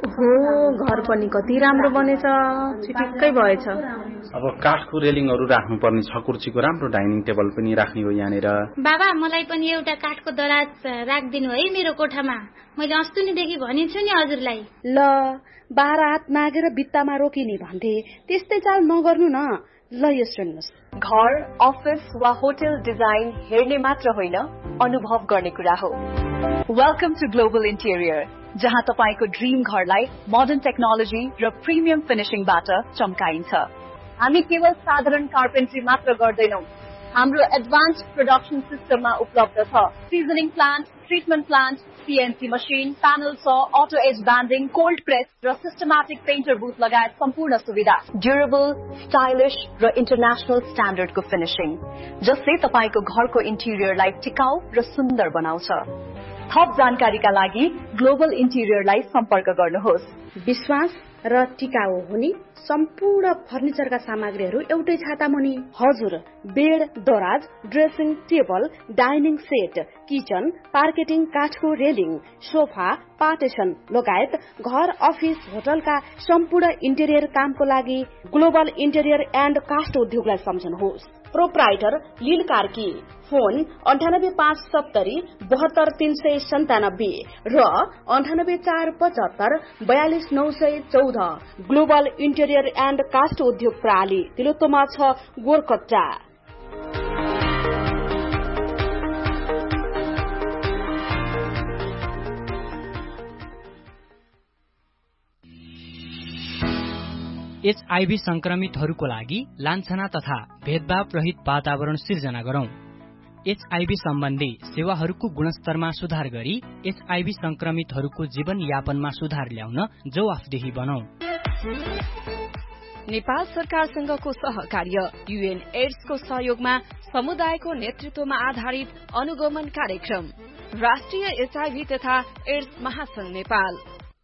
हो, घर पनि कति राम्रो बनेछ, चिटिक्कै भएछ। अब काठको रेलिङहरू राख्नुपर्ने छ, कुर्सीको राम्रो डाइनिङ टेबल पनि राख्ने हो यहाँनिर। बाबा मलाई पनि एउटा काठको दराज राखिदिनु है मेरो कोठामा। मैले अस्तिदेखि भनिन्छु नि हजुरलाई। ल, 12 हात मागेर भित्तामा रोकिने भन्थे, त्यस्तै चाल नगर्नु न। ल यो सुन्नुस्, घर, अफिस वा होटल डिजाइन हेर्ने मात्र होइन, अनुभव गर्ने कुरा हो। वेलकम टु ग्लोबल इन्टेरियर, जहाँ तपाईको ड्रीम घरलाई मोडर्न टेक्नोलोजी र प्रिमियम फिनिशिङबाट चम्काइन्छ। हामी केवल साधारण कार्पेन्ट्री मात्र गर्दैनौं, हाम्रो एडभान्स प्रोडक्सन सिस्टममा उपलब्ध छ। Seasoning plant, treatment plant, CNC machine, panel saw, auto as banding, cold press र सिस्टमेटिक पेन्टर बुथ लगायत सम्पूर्ण सुविधा। ड्युरेबल, स्टाइलिश र इन्टरनेशनल स्ट्यान्डर्डको फिनिशिङ, जसले तपाईको घरको इन्टेरियरलाई टिकाउ र सुन्दर बनाउँछ। थप जानकारीका लागि ग्लोबल इन्टेरियरलाई सम्पर्क गर्नुहोस्। विश्वास र टिकाउ हुने सम्पूर्ण फर्निचरका सामग्रीहरू एउटै छाता मुनि। हजुर, बेड, दराज, dressing table, dining set, kitchen, पार्केटिङ, काठको रेलिङ, सोफा, पार्टिसन लगायत घर, अफिस, होटलका सम्पूर्ण इन्टेरियर कामको लागि ग्लोबल इन्टेरियर एन्ड कास्ट उद्योगलाई सम्झनुहोस्। प्रोप्राइटर लील कार्की, फोन 9857 72397 र 98475 42914। ग्लोबल इन्टेरियर एन्ड कास्ट उद्योग प्रणाली तिलोत्तमा छ, गोरकट्टा। HIV संक्रमितहरूको लागि लान्छना तथा भेदभाव रहित वातावरण सिर्जना गरौं। HIV सम्बन्धी सेवाहरूको गुणस्तरमा सुधार गरी HIV संक्रमितहरूको जीवन यापनमा सुधार ल्याउन जवाफदेही बनौं। नेपाल सरकारसँगको सहकार्य, UN एड्सको सहयोगमा समुदायको नेतृत्वमा आधारित अनुगमन कार्यक्रम, राष्ट्रिय HIV तथा एड्स महासंघ नेपाल।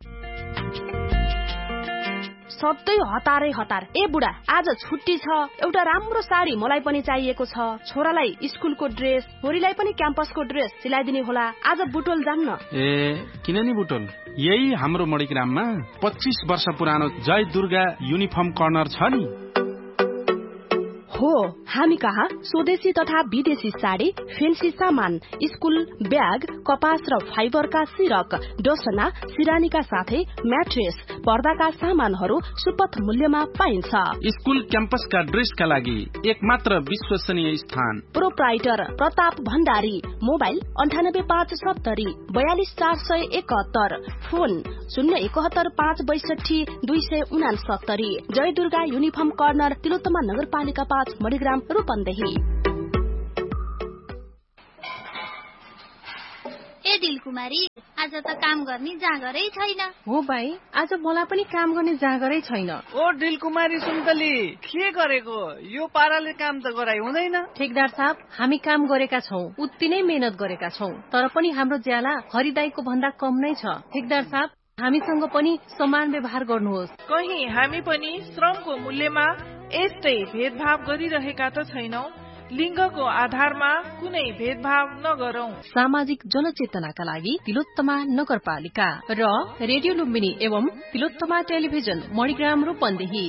सधैँ हतारै हतार। ए बुढा, आज छुट्टी छ, एउटा राम्रो साडी मलाई पनि चाहिएको छ। छोरालाई स्कुलको ड्रेस, छोरीलाई पनि क्याम्पसको ड्रेस सिलाइदिने होला। आज बुटोल जान्न? किन नि बुटोल, यही हाम्रो मणिग्राममा 25 वर्ष पुरानो जय दुर्गा युनिफर्म कर्नर छ नि। हो, हामी कहाँ स्वदेशी तथा विदेशी साडी, फेन्सी सामान, स्कुल ब्याग, कपास र फाइबरका सिरक, डोसना, सिरानीका साथै म्याट्रेस, पर्दाका सामानहरू सुपथ मूल्यमा पाइन्छ। स्कुल क्याम्पसका ड्रेसका लागि एक मात्र विश्वसनीय स्थान। Proprietor Pratap Bhandari, mobile 98570 42471, phone 071 562 269। जय दुर्गा युनिफर्म कर्नर, तिलोत्तमा नगरपालिका 5, मणिग्राम, रूपन्देही। ए दिलकुमारी, आज त काम गर्ने जाँगरै छैन। हो भाइ, आज मलाई पनि काम गर्ने जाँगरै छैन। ओ दिलकुमारी सुन्तली, के गरेको? यो पाराले काम त गराइ हुँदैन। ठेकदार साहब, हामी काम गरेका छौं, उति नै मेहनत गरेका छौं, तर पनि हाम्रो ज्याला खरिदाईको भन्दा कम नै छ। ठेकदार साहब, हामीसँग पनि समान व्यवहार गर्नुहोस्। कहीं हामी पनि श्रमको मूल्यमा यस्तै भेदभाव गरिरहेका त छैनौं। लिङ्गको आधारमा कुनै भेदभाव नगरौं। सामाजिक जनचेतनाका लागि तिलोत्तमा नगरपालिका र रेडियो लुम्बिनी एवं तिलोत्तमा टेलिभिजन, मणिग्राम, रूपन्देही।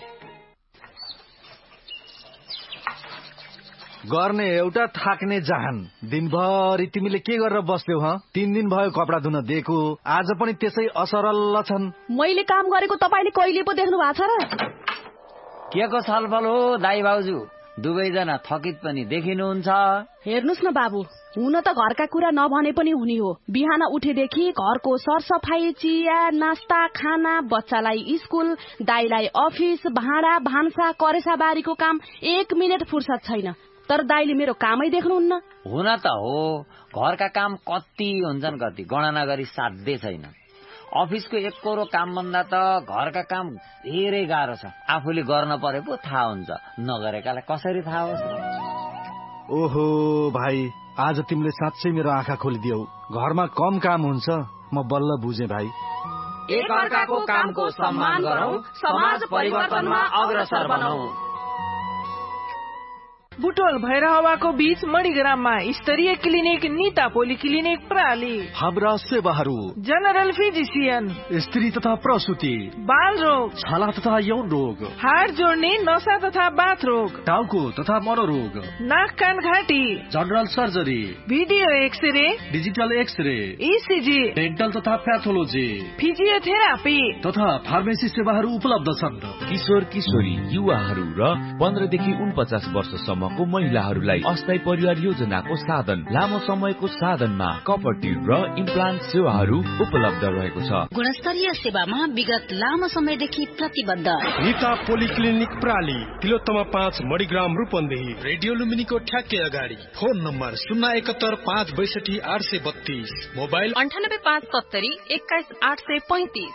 गर्ने एउटा, थाक्ने जहान। दिनभरि तिमीले के गरेर बस्यौ? 3 दिन भयो कपडा धुन दिएको, आज पनि त्यसै असरल छन्। मैले काम गरेको तपाईले कहिले पो देख्नु भएको छ र? के को छलफल हो दाइ भाउजू? दुवैजना थकित पनि देखिनुहुन्छ। हेर्नुस् न बाबु, हुन त घरका कुरा नभने पनि हुने हो। बिहान उठेदेखि घरको सरसफाई, चिया, नास्ता, खाना, बच्चालाई स्कुल, दाइलाई अफिस, भाँडा भान्सा, करेसा बारीको काम, 1 मिनेट फुर्सद छैन। तर दाइले मेरो कामै देख्नुहुन्न। हुन त हो, घरका काम कति हुन्छन्, कति गणना गरी साध्य छैन। अफिसको एक कोरो काम भन्दा त घरका काम धेरै गाह्रो छ। आफूले गर्न परे पो थाहा हुन्छ, नगरेकालाई कसरी थाहा होस्? ओहो भाइ, आज तिमीले साँच्चै मेरो आँखा खोलिदियौ। घरमा कम काम हुन्छ, म बल्ल बुझे भाइ। एक अर्काको कामको सम्मान गरौं, समाज परिवर्तनमा अग्रसर बनौं। बुटवल भैरहवाको बीच मणिग्राममा स्तरीय क्लिनिक निता पोलिक्लिनिक प्राली। हाम्रा सेवाहरू जनरल फिजिसियन, स्त्री तथा प्रसुति, बाल रोग, छाला तथा यौन रोग, हाड जोड्ने, नसा तथा बाथ रोग, टाउको तथा मनोरोग, नाक कान घाँटी, general surgery, video x-ray, digital x-ray, ECG, dental तथा प्याथोलोजी, फिजियोथेरापी तथा फार्मेसी सेवाहरू उपलब्ध छन्। किशोर किशोरी, युवाहरू र 15 देखि 49 वर्षसम्मको महिलाहरूलाई अस्थायी परिवार योजनाको साधन, लामो समयको साधनमा कपर ट्युब र इम्प्लान्ट सेवाहरू उपलब्ध रहेको छ। गुणस्तरीय सेवामा विगत लामो समयदेखि प्रतिबद्ध निता पोलिक्लिनिक प्राली, तिलोत्तमा 5 मणिग्राम रूपन्देही, रेडियो लुम्बिनीको ठ्याक्कै अगाडि। Phone number 071 562 832, mobile 98 570 21 835।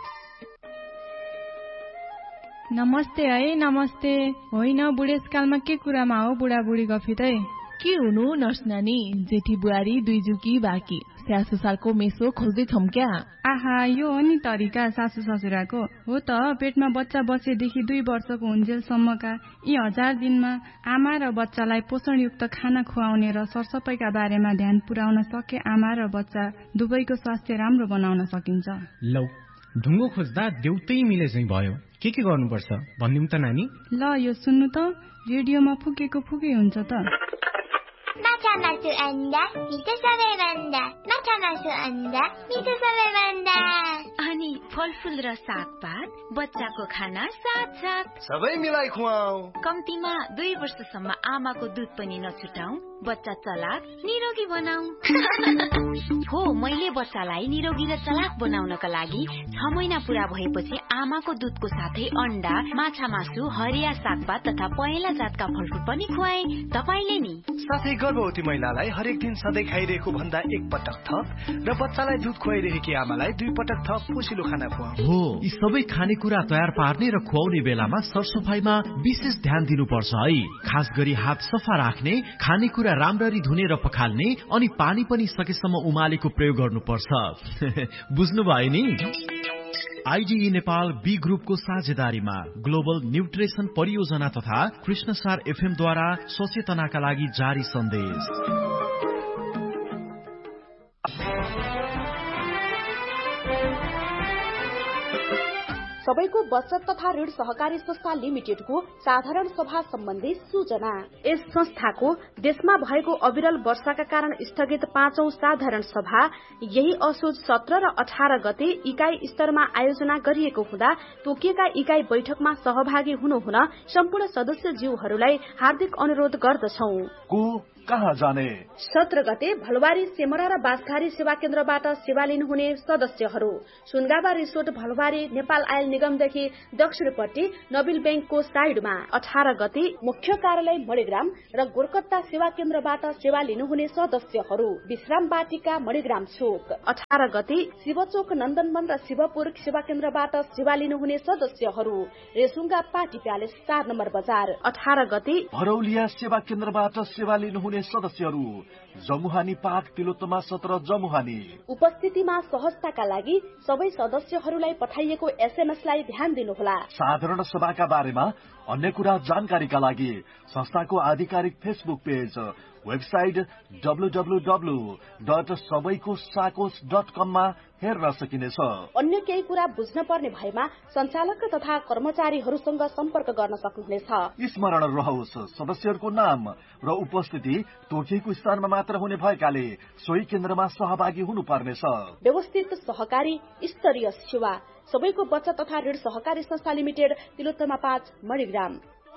नमस्ते है, नमस्ते। होइन, बुढेसकालमा के कुरामा हो बुढाबुढी गफितै? के हुनु नर्स नानी, जेठी बुहारी दुई जुकी बाँकी, स्याहार सुसारको मेसो खोज्दैछौँ क्या? आहा, यो हो नि तरिका सासू ससुराको। हो त, पेटमा बच्चा बसेदेखि 2 वर्षको हुन्जेलसम्मका यी 1000 दिनमा आमा र बच्चालाई पोषणयुक्त खाना खुवाउने र सरसफाइका बारेमा ध्यान पुर्याउन सके आमा र बच्चा दुवैको स्वास्थ्य राम्रो बनाउन सकिन्छ। लौ, ढुङ्गो खोज्दा देउतै मिले चाहिँ भयो। के गर्नुपर्छ भन्दिउँ त नानी? ल, यो सुन्नु त, रेडियोमा फुकेको फुकै हुन्छ त। माछा मासु अन्डा मिठो सबैभन्दा, माछा मासु अन्डा मिठो सबैभन्दा। अनि फलफुल र सागपात, बच्चाको खाना साथ साथ सबै मिलाई खुवाऊ। कम्तीमा 2 वर्षसम्म आमाको दुध पनि नछुटाऊ, बच्चा चलाक निरोगी बनाऊ। हो, मैले बच्चालाई निरोगी र चलाक बनाउनका लागि 6 महिना पूरा भएपछि आमाको दुधको साथै अन्डा, माछा मासु, हरिया सागपात तथा पहेँला जातका फलफुल पनि खुवाए। तपाईले नि साथै गर्भवती महिलालाई हरेक दिन सधैँ खाइरहेको भन्दा 1 पटक थप र बच्चालाई दुध खुवाइरहेकी आमालाई 2 पटक थप पोसिलो खाना खुवाऊ। हो, यी सबै खानेकुरा तयार पार्ने र खुवाउने बेलामा सरसफाइमा विशेष ध्यान दिनुपर्छ है। खास गरी हात सफा राख्ने, खानेकुरा राम्ररी धुने र पखाल्ने, अनि पानी पनि सकेसम्म उमालेको प्रयोग गर्नुपर्छ। बुझ्नुभयो नि? आइडिई नेपाल बी ग्रुपको साझेदारीमा ग्लोबल न्युट्रिसन परियोजना तथा कृष्णसार एफएम द्वारा सचेतनाका लागि जारी सन्देश। सबैको बचत तथा ऋण सहकारी संस्था लिमिटेडको साधारण सभा सम्बन्धी सूचना। यस संस्थाको देशमा भएको अविरल वर्षाका कारण स्थगित 5औं साधारण सभा यही असोज 17 र 18 गते इकाई स्तरमा आयोजना गरिएको हुँदा तोकिएका इकाई बैठकमा सहभागी हुनुहुन सम्पूर्ण सदस्यज्यूहरूलाई हार्दिक अनुरोध गर्दछौं। कहाँ जाने? 17 गते भलवारी सेमरा र बासघारी सेवा केन्द्रबाट सेवा लिनुहुने सदस्यहरू सुनगाबा रिसोर्ट भलवारी नेपाल आयल निगमदेखि दक्षिणपट्टि नबिल बैंकको साइडमा। 18 गते मुख्य कार्यालय मणिग्राम र गोरकत्ता सेवा केन्द्रबाट सेवा लिनुहुने सदस्यहरू विश्राम बाटिका मणिग्राम चोक। 18 गते शिवचोक नन्दनवन र शिवपुर सेवा केन्द्रबाट सेवा लिनुहुने सदस्यहरू रेसुङ्गा पार्टी प्यालेस 4 नम्बर बजार। 18 गते भरौलिया सेवा केन्द्रबाट सेवा लिनुहुने सदस्यहरू जमुहानी पार्क तिलोत्तमा 17 जमुहानी। उपस्थितिमा सहजताका लागि सबै सदस्यहरूलाई पठाइएको एसएमएसलाई ध्यान दिनुहोला। साधारण सभाका बारेमा अन्य कुरा जानकारीका लागि संस्थाको आधिकारिक फेसबुक पेज, वेबसाइट www.sabaikosakos.com मा हेर्न सकिनेछ। अन्य केही कुरा बुझ्न पर्ने भएमा संचालक तथा कर्मचारीहरूसँग सम्पर्क गर्न सक्नुहुनेछ। स्मरण रहोस्, सदस्यहरूको नाम र उपस्थिति तोकिएको स्थानमा मात्र हुने भएकाले सोही केन्द्रमा सहभागी हुनुपर्नेछ। व्यवस्थित सहकारी स्तरीय सेवा सबैको बचत तथा ऋण सहकारी संस्था लिमिटेड तिलोत्तमा 5 मणिग्राम।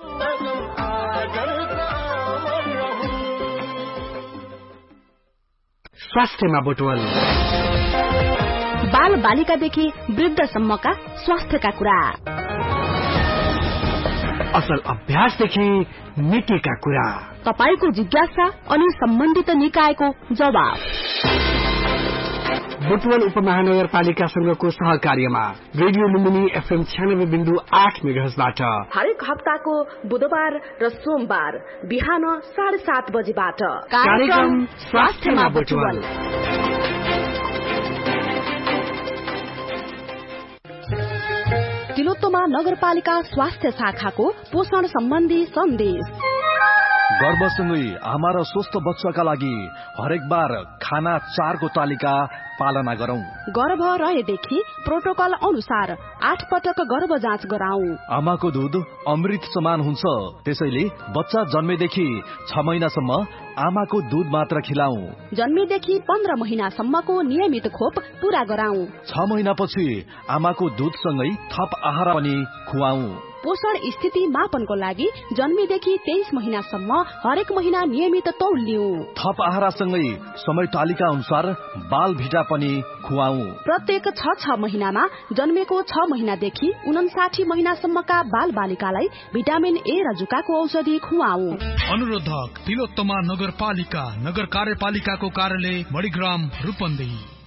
स्वास्थ्यमा बुटवल, बाल बालिकादेखि वृद्धसम्मका स्वास्थ्यका कुरा, असल अभ्यासदेखि नीतिका कुरा, तपाईको जिज्ञासा अनि सम्बन्धित निकायको जवाब। बुटवल उपमहानगरपालिकासँगको सहकार्यमा रेडियो लुम्बिनी एफएम 96.8 मेगाहर्जबाट हरेक हप्ताको बुधबार र सोमबार बिहान 7:30 बजेबाट कार्यक्रम स्वास्थ्यमा बुटवल। तिलोत्तमा नगरपालिका स्वास्थ्य शाखाको पोषण सम्बन्धी सन्देश। गर्भसँगै आमा र स्वस्थ बच्चाका लागि हरेक बार खाना 4 को तालिका पालना गरौं। गर्भ रहेदेखि प्रोटोकल अनुसार 8 पटक गर्भ जाँच गराऊ। आमाको दूध अमृत समान हुन्छ, त्यसैले बच्चा जन्मेदेखि 6 महिनासम्म आमाको दूध मात्र खिलाऊ। जन्मेदेखि 15 महिनासम्मको नियमित खोप पूरा गराऊ। 6 महिनापछि आमाको दूधसँगै थप आहार पनि खुवाऊ। पोषण स्थिति मापनको लागि जन्मेदेखि 23 महिनासम्म हरेक महिना नियमित तौल लिऊ। थप आहारसँगै समय तालिका अनुसार बाल भिटा पनि खुवाऊ। प्रत्येक 6 महिनामा जन्मेको 6 महिनादेखि 59 महिनासम्मका बाल बालिकालाई भिटामिन ए र जुकाको औषधि खुवाऊ। अनुरोधक तिलोत्तमा नगरपालिका नगर कार्यपालिकाको कार्यालय मणिग्राम रूपन्देही।